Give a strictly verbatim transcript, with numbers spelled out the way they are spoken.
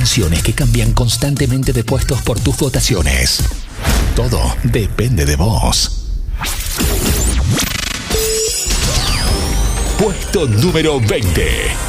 canciones que cambian constantemente de puestos por tus votaciones. Todo depende de vos. Puesto número veinte.